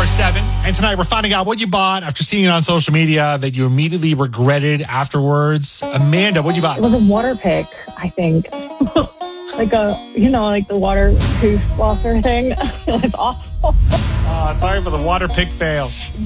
7. And tonight we're finding out what you bought after seeing it on social media that you immediately regretted afterwards. Amanda, what you bought? It was a water pick, I think. like the water tooth flosser thing. It's awful. Sorry for the water pick fail.